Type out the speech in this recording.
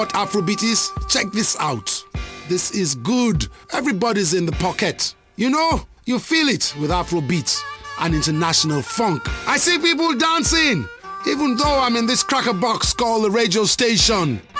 What Afrobeat is? Check this out. This is good. Everybody's in the pocket. You know, you feel it with Afrobeat and international funk. I see people dancing, even though I'm in this cracker box called the radio station.